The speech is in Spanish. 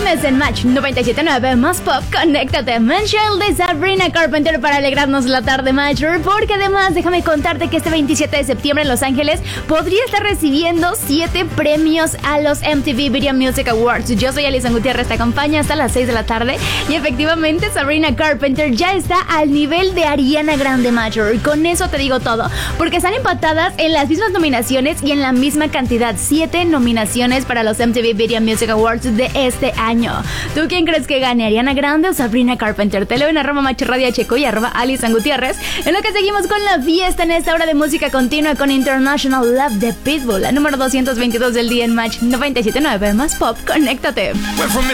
viernes en Match 97.9 más Pop, conéctate. Menshell de Sabrina Carpenter para alegrarnos la tarde, Match. Porque además, déjame contarte que este 27 de septiembre en Los Ángeles podría estar recibiendo 7 premios a los MTV Video Music Awards. Yo soy Alison Gutiérrez, te acompaña hasta las 6 de la tarde. Y efectivamente, Sabrina Carpenter ya está al nivel de Ariana Grande, Match. Y con eso te digo todo, porque están empatadas en las mismas nominaciones y en la misma cantidad. 7 nominaciones para los MTV Video Music Awards de este año. ¿Tú quién crees que gane, Ariana Grande o Sabrina Carpenter? Te leo en @MachRadioCheco y @Alison Gutiérrez. En lo que seguimos con la fiesta en esta hora de música continua con International Love de Pitbull, la número 222 del día en Match 97.9 más Pop. Conéctate.